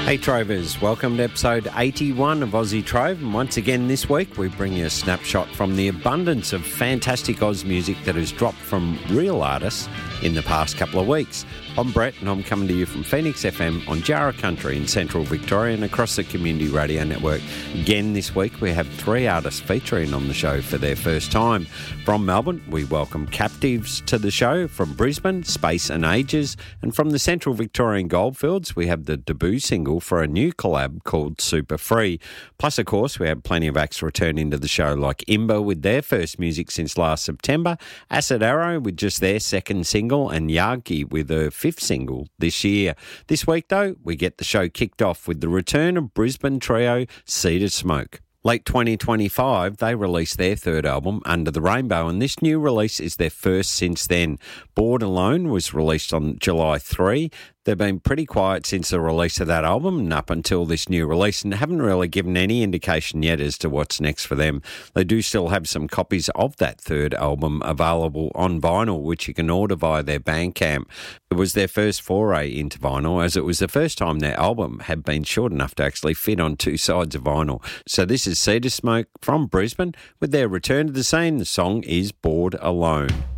Hey Trovers, welcome to episode 81 of Aussie Trove, and once again this week we bring you a snapshot from the abundance of fantastic Oz music that has dropped from real artists in the past couple of weeks. I'm Brett and I'm coming to you from Phoenix FM on Jarrah Country in central Victoria and across the Community Radio Network. Again this week we have three artists featuring on the show for their first time. From Melbourne we welcome Captives to the show, from Brisbane, Space and Ages, and from the central Victorian Goldfields we have the debut single for a new collab called Super Free. Plus, of course, we have plenty of acts returning to the show like Imba with their first music since last September, Acid Arrow with just their second single, and Yagi with their fifth single this year. This week, though, we get the show kicked off with the return of Brisbane trio Cedar Smoke. Late 2025, they released their third album, Under the Rainbow, and this new release is their first since then. Bored Alone was released on July 3. They've been pretty quiet since the release of that album and up until this new release, and haven't really given any indication yet as to what's next for them. They do still have some copies of that third album available on vinyl, which you can order via their Bandcamp. It was their first foray into vinyl, as it was the first time their album had been short enough to actually fit on two sides of vinyl. So this is Cedar Smoke from Brisbane with their return to the scene. The song is Bored Alone.